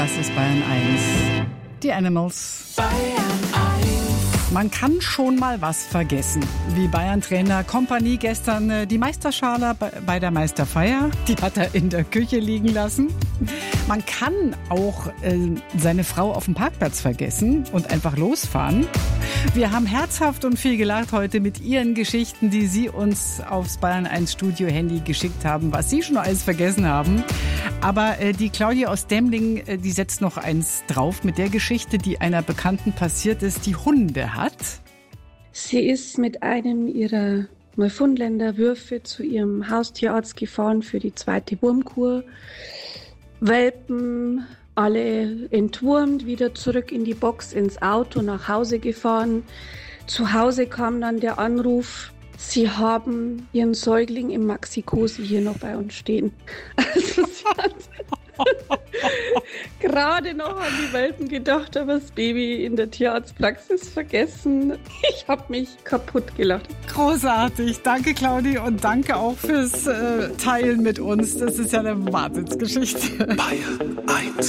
Das ist Bayern 1. Die Animals. Bayern 1. Man kann schon mal was vergessen. Wie Bayern-Trainer Kompany gestern die Meisterschale bei der Meisterfeier. Die hat er in der Küche liegen lassen. Man kann auch seine Frau auf dem Parkplatz vergessen und einfach losfahren. Wir haben herzhaft und viel gelacht heute mit Ihren Geschichten, die Sie uns aufs Bayern 1 Studio Handy geschickt haben, was Sie schon alles vergessen haben. Aber die Claudia aus Demling, die setzt noch eins drauf mit der Geschichte, die einer Bekannten passiert ist, die Hunde hat. Sie ist mit einem ihrer Neufundländer Würfe zu ihrem Haustierarzt gefahren für die 2. Wurmkur. Welpen, alle entwurmt, wieder zurück in die Box, ins Auto, nach Hause gefahren. Zu Hause kam dann der Anruf, sie haben ihren Säugling im Maxi-Cosi hier noch bei uns stehen. Also sie hat gerade noch an die Welpen gedacht, aber das Baby in der Tierarztpraxis vergessen. Ich habe mich kaputt gelacht. Großartig. Danke, Claudi, und danke auch fürs Teilen mit uns. Das ist ja eine Wahnsinnsgeschichte. Bayern 1.